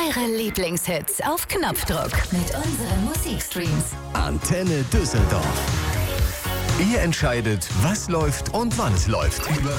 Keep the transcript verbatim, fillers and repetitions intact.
Ihre Lieblingshits auf Knopfdruck mit unseren Musikstreams. Antenne Düsseldorf. Ihr entscheidet, was läuft und wann es läuft. Über